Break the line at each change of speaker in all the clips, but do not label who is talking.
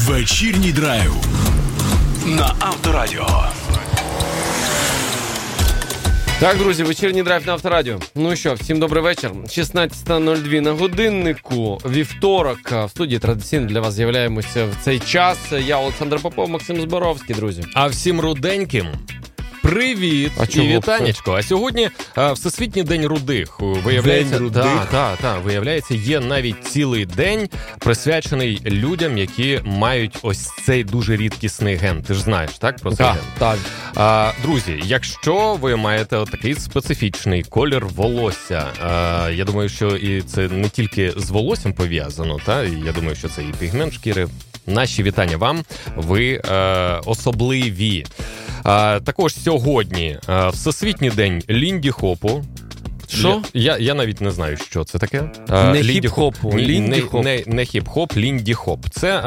Вечірній драйв на Авторадіо.
Так, друзі, вечірній драйв на Авторадіо. Ну що, всім добрий вечір. 16:02 на годиннику. Вівторок. В студії традиційно для вас з'являємося в цей час. Я Олександр Попов, Максим Зборовський, друзі.
А всім руденьким привіт і вітанечко. А сьогодні Всесвітній день рудих. Виявляється, виявляється, є навіть цілий день, присвячений людям, які мають ось цей дуже рідкісний ген. Ти ж знаєш, так, про цей ген?
Так.
Друзі, якщо ви маєте такий специфічний колір волосся, я думаю, що і це не тільки з волоссям пов'язано, я думаю, що це і пігмент шкіри. Наші вітання вам, ви особливі. Також сьогодні Всесвітній день Лінді Хопу.
Що?
Я навіть не знаю, що це таке.
Не хіп-хопу, Лінді-хоп.
Не хіп-хоп, Лінді-хоп. Це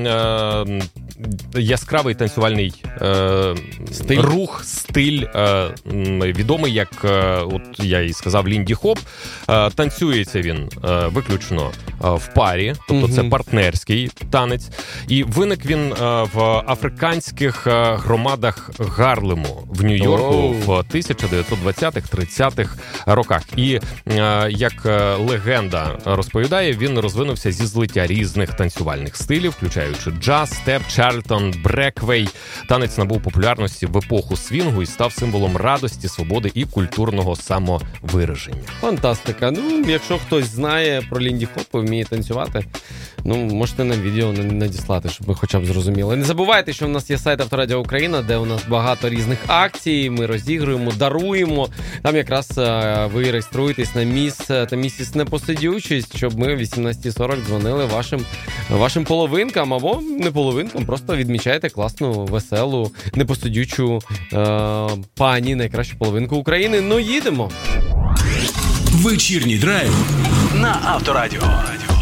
яскравий танцювальний рух, стиль, відомий як, от я і сказав, Лінді-хоп. Танцюється він виключно в парі, тобто це партнерський танець. І виник він в африканських громадах Гарлему в Нью-Йорку в 1920-30-х роках. І, як легенда розповідає, він розвинувся зі злиття різних танцювальних стилів, включаючи джаз, степ, чарльтон, бреквей. Танець набув популярності в епоху свінгу і став символом радості, свободи і культурного самовираження.
Фантастика. Ну, якщо хтось знає про Лінді Хоп і вміє танцювати, можете нам відео надіслати, щоб ви хоча б зрозуміли. Не забувайте, що в нас є сайт Авторадіо Україна, де у нас багато різних акцій, ми розігруємо, даруємо. Там якраз ви реєструєтесь на міс та місіс Непосидючість, щоб ми в 18:40 дзвонили вашим половинкам, або не половинкам, просто відмічаєте класну, веселу, непосидючу пані, найкращу половинку України. Ну, їдемо!
Вечірній драйв на Авторадіо.